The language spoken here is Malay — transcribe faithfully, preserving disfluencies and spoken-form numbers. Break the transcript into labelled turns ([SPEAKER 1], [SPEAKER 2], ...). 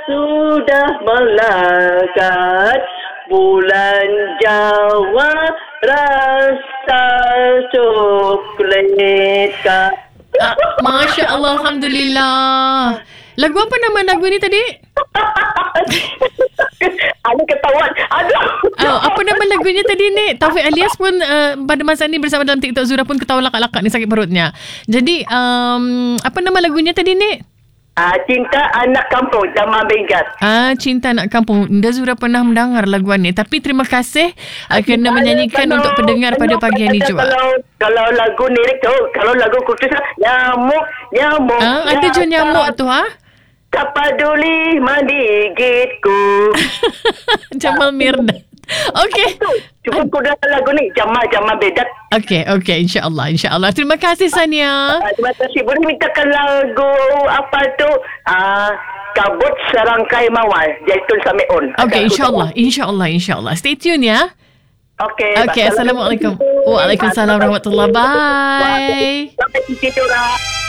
[SPEAKER 1] sudah melangkah bulan Jawa rasa coklat.
[SPEAKER 2] Ah, Masya Allah, Alhamdulillah. Lagu apa nama lagu ni tadi?
[SPEAKER 1] Ada ketahuan. Aduh.
[SPEAKER 2] Oh, apa nama lagunya tadi ni? Taufik Alias pun uh, pada masa ni bersama dalam TikTok Zura pun ketawa lakak-lakak ni sakit perutnya. Jadi um, apa nama lagunya tadi ni?
[SPEAKER 1] Ah, Cinta Anak Kampung, Jamal Bengat.
[SPEAKER 2] Ah, Cinta Anak Kampung. Indah Zura pernah mendengar lagu ni. Tapi terima kasih uh, kerana menyanyikan
[SPEAKER 1] kalau,
[SPEAKER 2] untuk pendengar pada pagi ini juga.
[SPEAKER 1] Kalau kalau lagu lirik tu, kalau lagu kultus nyamuk, nyamuk.
[SPEAKER 2] Ah, ada je nyamuk tu ah.
[SPEAKER 1] Tak peduli menggigitku.
[SPEAKER 2] Jamal Mirdad. Okey.
[SPEAKER 1] Cuba kau dengar lagu ni, Jamal Jamal Bedat.
[SPEAKER 2] Okey, okey, insya-Allah, insya-Allah. Terima kasih Sania.
[SPEAKER 1] Uh, terima kasih. Boleh mintakan lagu apa tu? Ah, uh, Kabut Serangkai Mawar, Jaitun Samiun.
[SPEAKER 2] Okey, insya-Allah, insya-Allah, insya-Allah. Stay tune ya.
[SPEAKER 1] Okey.
[SPEAKER 2] Okey, assalamualaikum. Waalaikumsalam warahmatullahi. Bye.
[SPEAKER 1] Sampai jumpa.